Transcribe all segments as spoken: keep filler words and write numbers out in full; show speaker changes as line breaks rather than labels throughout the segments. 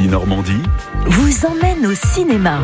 Ici Normandie
vous emmène au cinéma.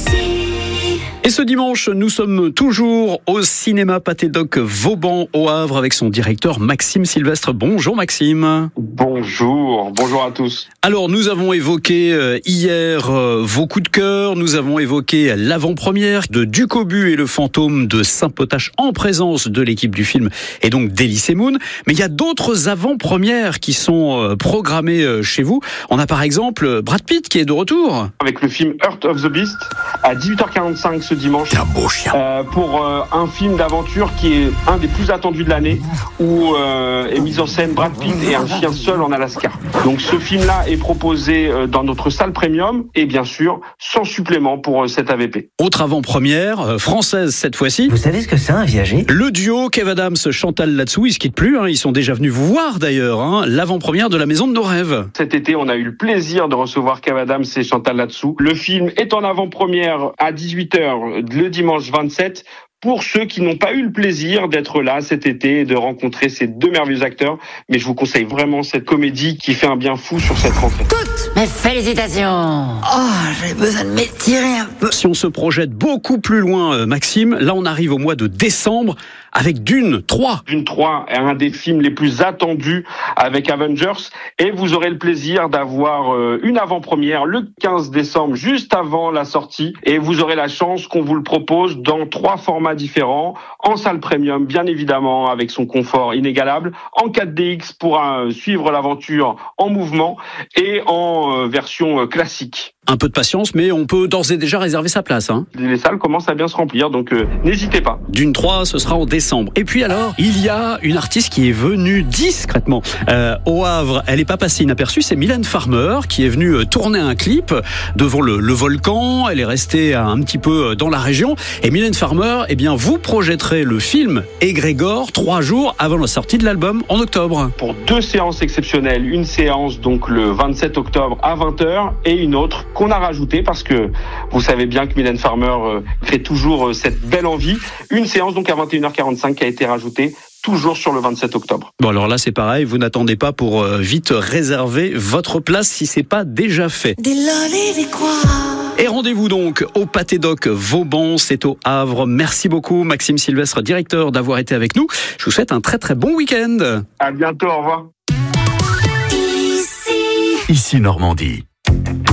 Et ce dimanche, nous sommes toujours au cinéma Pathé Doc Vauban au Havre avec son directeur Maxime Sylvestre. Bonjour Maxime.
Bonjour, bonjour à tous.
Alors nous avons évoqué hier vos coups de cœur, nous avons évoqué l'avant-première de Ducobu et le fantôme de Saint-Potache en présence de l'équipe du film et donc d'Elysée Moon. Mais il y a d'autres avant-premières qui sont programmées chez vous. On a par exemple Brad Pitt qui est de retour.
Avec le film Heart of the Beast à dix-huit heures quarante-cinq ce dimanche.
T'es un beau chien.
Euh, pour euh, un film d'aventure qui est un des plus attendus de l'année où euh, est mis en scène Brad Pitt et un chien seul en Alaska. Donc ce film-là est proposé euh, dans notre salle premium et bien sûr sans supplément pour euh, cette A V P.
Autre avant-première, euh, française cette fois-ci.
Vous savez ce que c'est un viager ?
Le duo Kev Adams, Chantal Latsou, ils se quittent plus, hein, ils sont déjà venus vous voir d'ailleurs, hein, l'avant-première de La Maison de nos rêves.
Cet été, on a eu le plaisir de recevoir Kev Adams et Chantal Latsou. Le film est en avant-première à dix-huit heures le dimanche vingt-sept. Pour ceux qui n'ont pas eu le plaisir d'être là cet été et de rencontrer ces deux merveilleux acteurs, mais je vous conseille vraiment cette comédie qui fait un bien fou sur cette rentrée.
Toutes mes félicitations. Oh, j'ai besoin de m'étirer un peu.
Si on se projette beaucoup plus loin, Maxime, là on arrive au mois de décembre avec Dune trois.
Dune trois est un des films les plus attendus avec Avengers et vous aurez le plaisir d'avoir une avant-première le quinze décembre, juste avant la sortie, et vous aurez la chance qu'on vous le propose dans trois formats différents, en salle premium bien évidemment avec son confort inégalable, en quatre D X pour euh, suivre l'aventure en mouvement et en euh, version euh, classique.
Un peu de patience, mais on peut d'ores et déjà réserver sa place. Hein.
Les salles commencent à bien se remplir, donc euh, n'hésitez pas.
Dune trois, ce sera en décembre. Et puis alors, il y a une artiste qui est venue discrètement euh, au Havre. Elle n'est pas passée inaperçue, c'est Mylène Farmer qui est venue tourner un clip devant le, le volcan. Elle est restée un petit peu dans la région. Et Mylène Farmer, eh bien, vous projetterez le film Égrégore trois jours avant la sortie de l'album en octobre.
Pour deux séances exceptionnelles, une séance donc le vingt-sept octobre à vingt heures et une autre qu'on a rajoutée parce que vous savez bien que Mylène Farmer euh, crée toujours euh, cette belle envie. Une séance donc à vingt et une heures quarante-cinq qui a été rajoutée toujours sur le vingt-sept octobre.
Bon alors là c'est pareil, vous n'attendez pas pour euh, vite réserver votre place si c'est pas déjà fait.
Des lolés, des quoi.
Et rendez-vous donc au Pathé Doc Vauban, c'est au Havre. Merci beaucoup Maxime Sylvestre, directeur, d'avoir été avec nous. Je vous souhaite un très très bon week-end.
À bientôt, au revoir.
Ici Normandie.